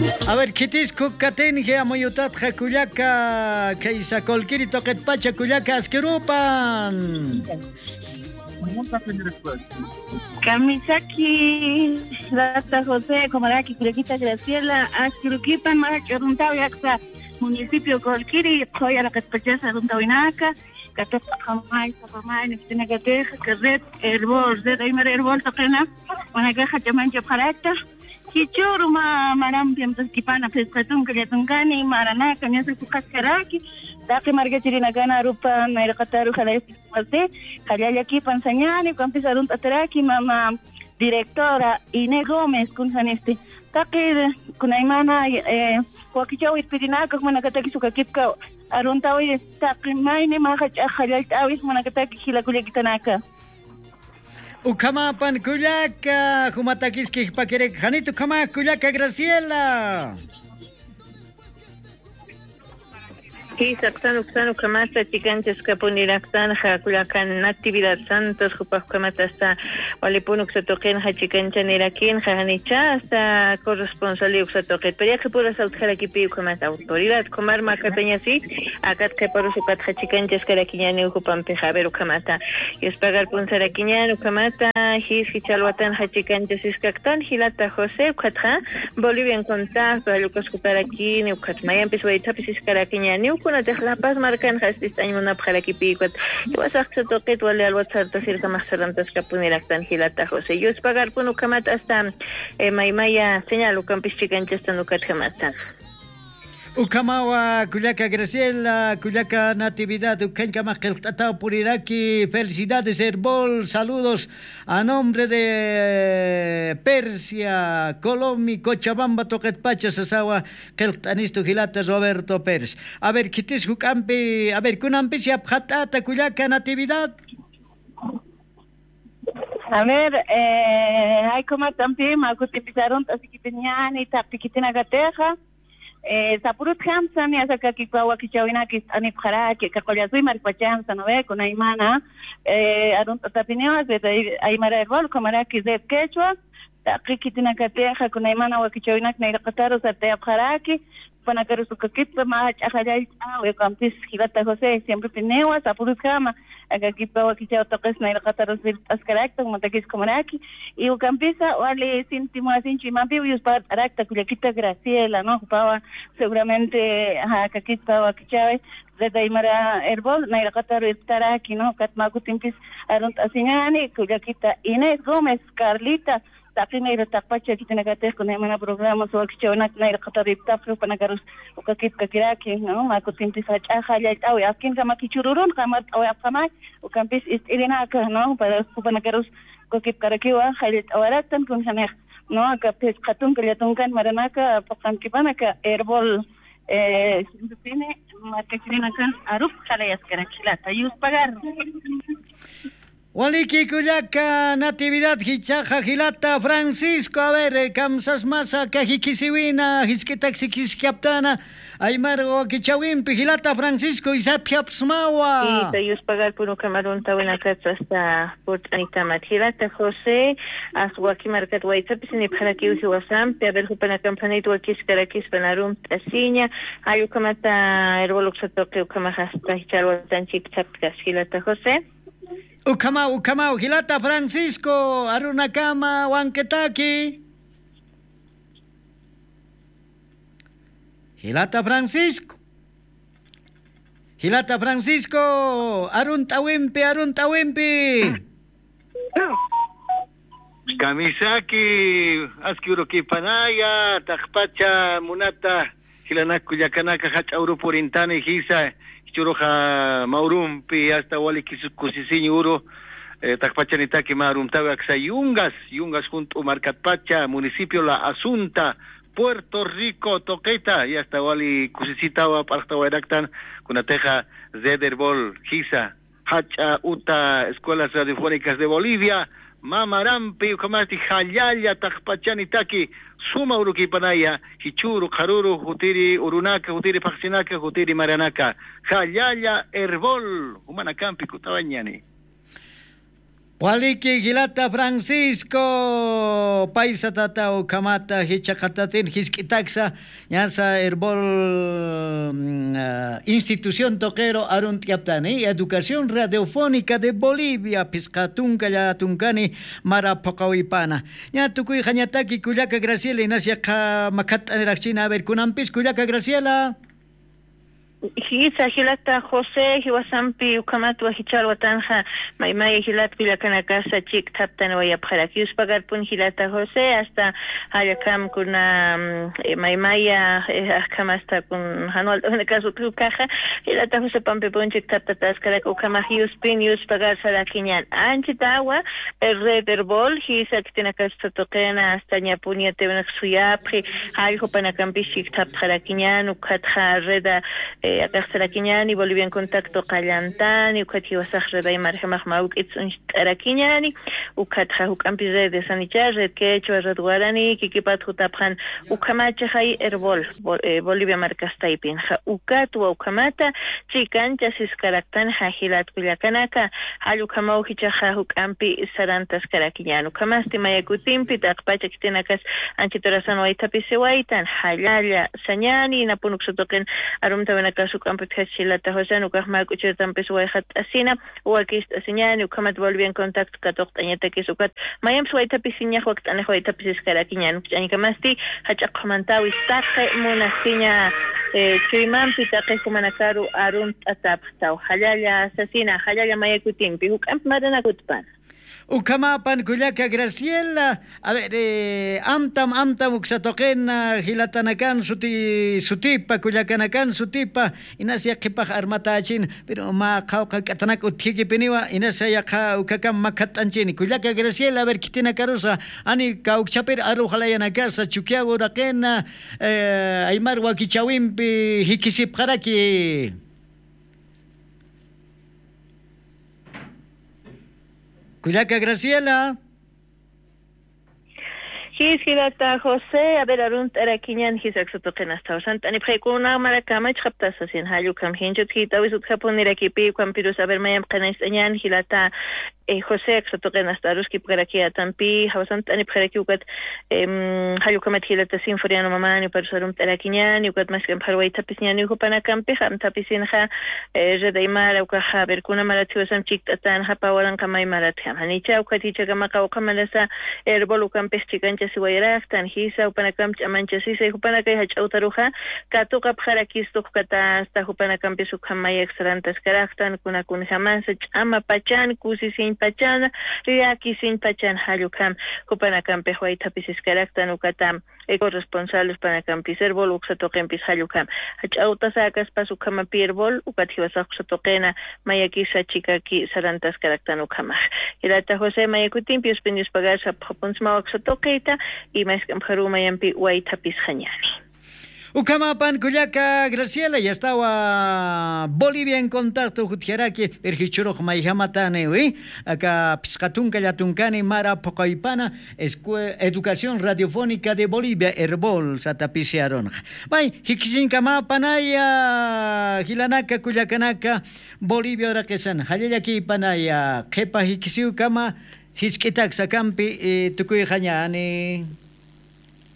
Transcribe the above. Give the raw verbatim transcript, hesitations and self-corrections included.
A ver, kitisku katinje amoyutat jacuyaca, que isa colquiri toquet pacha cuyaca asquerupan. Kamisaki, Rata José, Comaraki, Curequita Graciela, Asquiruquipan, Maracarunta, Yaxa, municipio Colquiri, Joya la Caspachasa, Runtawinaca, Catapa Jamai, Sapamai, Nixtina Gateja, Carret, Herbol, Zed Aimer Herbol, Tokena, Managaja, Chamancha Parata, Chichuru, Marampiam, Toskipana, Pescatum, Kayatungani, Maranaca, Nyasa Sukaskaraki, Daki Margatirina Gana, Rupa, Nairakaru, Jalai, Jalaki, Pansanyani, Campisarun Tataraki, Mama, directora Ine Gómez, Kunsaniste. Taki kunaimana eh wakichaw ispirinaqa manakataki sukakipka aruntawi taki mayni maha chajaltawi manakataki hilakulikitanaka ukamapan kullaka humatakiski pakirek Janito kama kullaka Graciela Kisaksan uksan ukamata chikanches kapuniraksan jakulakan actividad santos jupas ukamata hasta walipun uksatoqen hachikancha nirakin janicha hasta corresponsali uksatoqet peria que pura sautjarakipi ukamata autoridad komar makapeñasi akat que por usukat hachikanches karakiñani ujupan pejaber ukamata yospagar punsarakiñan ukamata his hichalwatan hachikanches iskaktan hilata José ukatja Bolivian contacto alukos kuparakin ukatmayan piswaitapis iskarakiñani kuna La Paz marcan hastis año una para que picuat y vas a hacer toquet o le al WhatsApp te circa más cerrantes que poner a Tanjilata José yo es pagar con ukamata hasta maimaya señal ucampis chicanches tan ucatjamata Ukamawa, Cuyaca Graciela, Cuyaca Natividad, Ukenka Majeltata Puriraki, felicidades Herbol, saludos a nombre de Persia, Colombia, Cochabamba, Toquetpacha, Sasawa, Keltanisto Gilata, Roberto Pérez. A ver, Kitis Hukampi, a ver, Kunampi si Abjatata, Cuyaca Natividad. A ver, eh, hay como también, Macuti Pizaron, así que tenían y Tapiquitina Gateja. Eh, Sapurut Hamsan ya saka kikwa kichawina kis anip khara ke kakolyazui marpacham sanoe kuna imana eh arun tapineo de aymara erwal komara kizet quechua taqikitina kateja kuna imana wa kichawina knaira qataro sate abkharaki pana karusukakit ma achajay awe kampis hilata José siempre pineo Sapurut Hama aga kikwa kichaw taqis naira qataro sil askarakta matakis komaraki y ukampisa wale sintimo asinchi mambi uspa arakta kulakita Graciela no pawa seguramente ha kakita wa kichawe zeta imara Herbol naira qataro istaraki no katmakutimpis arunt asiñani kulakita Inés Gómez Carlita Takina ira takpacha kitina kates kuna mana programa so kichona naira qataro iptafru panagarus ukakit kakiraki no makutintis hacha ya tawi akin kama kichururun kama aw afama ukampis istirina ka no para panagarus ukakit karakiwa khalit awaratan kun samer no kapes qatun kaliatunkan maranaka pakan kibanaka Herbol eh sine marketina kan arup khalayas karakilata yus pagar Waliki Cuyaca Natividad Hichaja Gilata Francisco a ver Kamsas Masa Kajikisiwina Hiskitaxi Kiskiaptana Aymargo Kichawimpi Gilata Francisco Isapiapsmawa y te yus pagar por un camarón tawina casa hasta por Anita Matilata José Aswaki Marcat Waitapis ni para que use wasam te haber jupana campanito aquí skarakis panarum tasiña ayukamata Herboluxato que ukamahasta Hichalwa Tanchik Chapkas Gilata José Ukamau, Ukamau, Gilata Francisco, Arunacama, Huanquetaki. Gilata Francisco. Gilata Francisco, Aruntawimpi, Aruntawimpi. Kamisaki, Askiuroki Panaya, Takpacha, Munata, Hilanaku Yakanaka, Hachauru Purintani, Hisa. Churoja Maurumpi hasta wali kusisiño uro takpachanitaki marumtawe aksa yungas yungas junto Marcatpacha municipio La Asunta Puerto Rico Toqueta y hasta wali kusisitawa partawaraktan kunateja Zederbol Gisa Hacha Uta Escuelas Radiofónicas de Bolivia Mamarampi ukamati Jayaya takpachanitaki Suma uruki panaya, hichuru, karuru, hutiri, urunaka, hutiri, paksinaka, hutiri, maranaka. Jayaya, Herbol, humanakampi, kutawanyani. Waliki Gilata Francisco Paisa Tatao Kamata Hichakatatin Hiskitaxa Yasa Herbol uh, Institución Toquero Arun Tiaptani Educación Radiofónica de Bolivia Piscatunca Yatuncani Mara Pocauipana Ya Tukui Jañataki Kuyaka Graciela Inasia Makat Aneraxina A ver Kunampis Kuyaka Graciela Hisa hilata José hiwasampi ukamat wahichar watanja maimaya hilat kulakana casa chik taptan waya parakius pagar pun hilata José hasta hayakam kuna maimaya kama hasta kun hanwal una caso tu caja hilata José pampe pun chik taptatas kala ukama hius pin yus pagar salakinyan anchitawa el red herbol hisa kitina kasta tokena hasta nyapunia tevnak suyapri hayo panakampi chik tap salakinyan ukatha reda Akastarakinyani Bolivian contacto Callantani ukati wasakh bay marhamah mauk it's Arakinyani ukatha ukampize de sanichar red quechua red guarani kikipat hutaphan ukamacha hay herbol Bolivia marcas taipin ukatu ukamata chikancha siskaraktan hahilat kullakanaka halukama ukichaha ukampi sarantas karakinyanu kamasti mayakutimpi taqpacha kitinakas anchitorasan waitapi sewaitan halala sanyani napunuksotoken arumta kasu kampetchila tahosanu kahmak uchetan peswai khat asina wakist asinyani ukamat Bolivian contact katok tanyata kisukat mayam suaita pisinya waqt ana hoita piskara kinyan ani kamasti hacha qamantawi taqe munasinya chiman pitaqe kumanakaru arun atap taw halala asasina halala mayakutin pi ukamp marana kutpan Ukamapan Kuyaka Graciela, a ver, eh, amtam amtam uksatoqena hilatanakan suti sutipa Kuyakanakan sutipa inasia qipaq armatachin pero ma qawqa katanak uthiki piniwa inasia qa ukakam makatanchini Kuyaka Graciela a ver kitina karusa ani kaukchapir aru halayana casa chukiago raqena eh, aymar wakichawimpi hikisip qaraki Kuyaka Graciela. His hilata José, a ver arunt arakinyan his exotoken hasta sant ani prekuna marakama chaptasasin halu kam hinjut hita wisut kaponira kipi kam pirus a ver mayam qanis anyan hilata José exotoken hasta ruski parakia tampi hawsant ani preki ukat halu kamat hilata sinforiano mamani persorum arakinyan ukat maskem parwai tapisnyan ukopana kampi ham tapisinha jadaimara ukha ver kuna malati wasam chiktatan hapawalan kamay maratham hanicha ukati chagama kawamalasa erbolu kampistikan siwayraktan hisa upanakam chamancha sisa upanakay hachawtaruja katuqa pharakistuk kata hasta upanakam pisukhamay extrantas karaktan kuna kun jamás chama pachan kusisin pachan riakisin pachan halukam upanakam pehway tapisis karaktan ukatam ego responsables para campiser bol uksatoqen pis halukam hachawta sakas pasukama pirbol ukathiwasaq satoqena mayakisa chikaki sarantas karaktan ukama irata José mayakutin pius pinus pagasha phaponsma uksatoqita y más que Haruma yampi waitapis hañani. Ukamapan Kuyaka Graciela ya estaba Bolivia en contacto Jutjeraki Erhichuroj Maihamatane we acá Piscatunca Yatuncani Mara Pocaipana Educación Radiofónica de Bolivia Herbol Satapisiaron. Bay Hikisin Kamapanaya Hilanaka Kuyakanaka Bolivia Rakesan Hayaki Panaya Kepa Hikisiu Kama Hiskitak Sakampi Tukuy Hañani